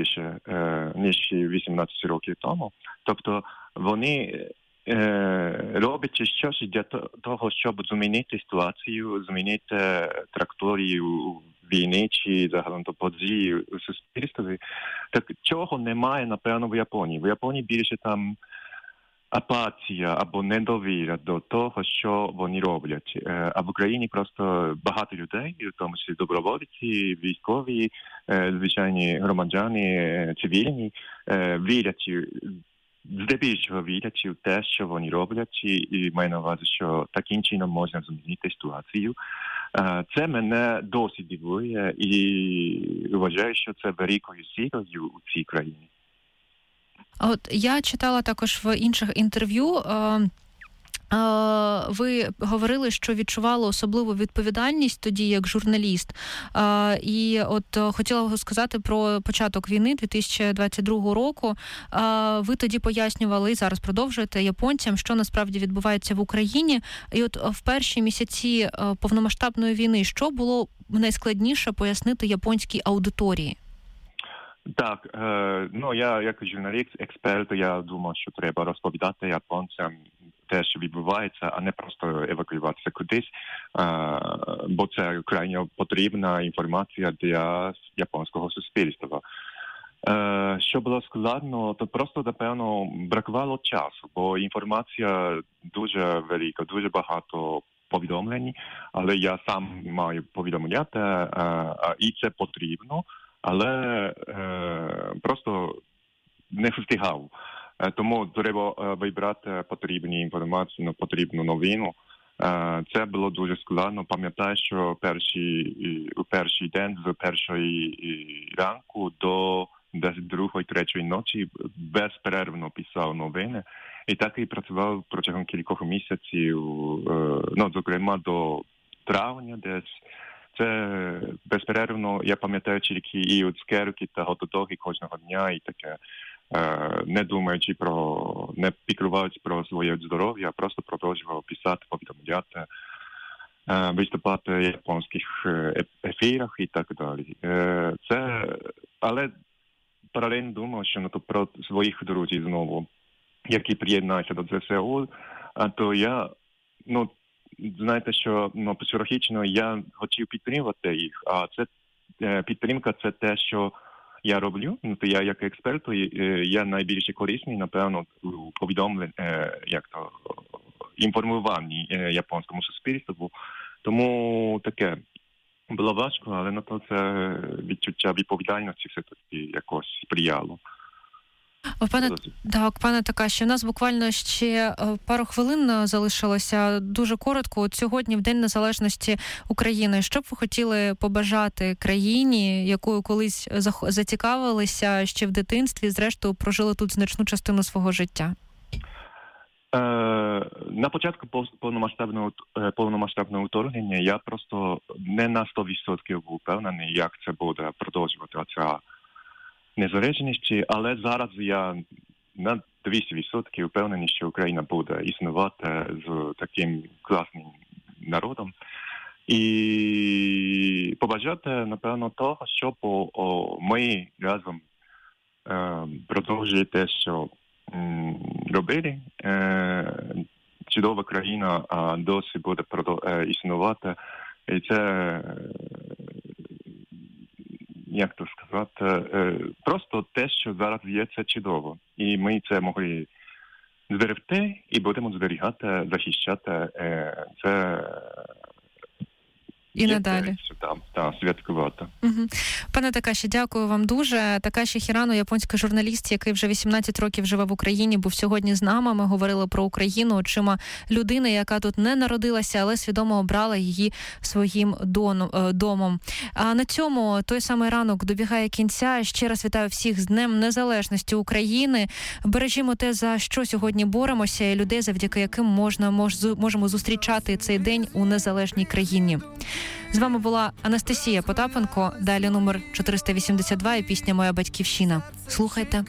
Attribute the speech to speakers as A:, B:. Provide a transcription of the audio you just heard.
A: більше, ніж 18 років тому. Тобто вони роблять щось для того, щоб змінити ситуацію, змінити траєкторію війни чи загалом до події у суспільстві. Так чого немає, напевно, в Японії. В Японії більше там апатія або недовіра до того, що вони роблять. А в Україні просто багато людей, в тому числі добровольці, військові, звичайні громадяни, цивільні, вірять, здебільшого вірять в те, що вони роблять, і маю на увазі, що таким чином можна змінити ситуацію. Це мене досить дивує і вважаю, що це великою силою у цій країні.
B: От я читала також в інших інтерв'ю, ви говорили, що відчували особливу відповідальність тоді як журналіст. І от хотіла сказати про початок війни 2022 року. Ви тоді пояснювали і зараз продовжуєте японцям, що насправді відбувається в Україні. І от в перші місяці повномасштабної війни, що було найскладніше пояснити японській аудиторії?
A: Так, я як журналіст, експерт, я думав, що треба розповідати японцям те, що відбувається, а не просто евакуюватися кудись, бо це крайне потрібна інформація для японського суспільства. Що було складно, то просто, напевно, бракувало часу, бо інформація дуже велика, дуже багато повідомлень, але я сам маю повідомляти, і це потрібно, але просто не встигав. Тому треба вибрати потрібні інформацію, потрібну новину. Це було дуже складно. Пам'ятаю, що у перший день з першої ранку до десь 2-3 ночі безперервно писав новини. І так і працював протягом кількох місяців, зокрема до травня десь. Це безперервно, я пам'ятаю тільки і цукерки та гот-доги кожного дня, і таке. Не думаючи не піклувався про своє здоров'я, а просто продовжував писати, повідомляти, виступати в японських ефірах і так далі. Але паралельно думав, що про своїх друзів знову, які приєднаються до ЗСУ, то я, знаєте, що психологічно я хотів підтримувати їх, а це підтримка – це те, що я роблю. Я як експерт, я найбільш корисний, напевно, у повідомленні, інформуванні японському суспільству. Тому таке було важко, але на то це відчуття відповідальності все-таки якось сприяло.
B: Пане Такаші, у нас буквально ще пару хвилин залишилося. Дуже коротко. От сьогодні, в День Незалежності України, що б ви хотіли побажати країні, якою колись зацікавилися ще в дитинстві, зрештою прожили тут значну частину свого життя?
A: На початку повномасштабного вторгнення я просто не на 100% був впевнений, як це буде продовжувати ця незалежність, але зараз я на 200% впевнений, що Україна буде існувати з таким класним народом. І побажати, напевно, того, щоб ми разом продовжуємо те, що робили. Чудова країна досі буде існувати. І це, як то сказати, просто те, що зараз є, це чудово. І ми це могли зберегти і будемо зберігати, захищати. Це
B: і надалі.
A: Святкувати.
B: Угу. Пане Такаші, дякую вам дуже. Такаші Хірано, японський журналіст, який вже 18 років живе в Україні, був сьогодні з нами. Ми говорили про Україну очима людини, яка тут не народилася, але свідомо обрала її своїм домом. А на цьому той самий ранок добігає кінця. Ще раз вітаю всіх з Днем Незалежності України. Бережімо те, за що сьогодні боремося, і людей, завдяки яким можемо зустрічати цей день у незалежній країні. З вами була Анастасія Потапенко. Далі номер 482 і пісня «Моя батьківщина». Слухайте.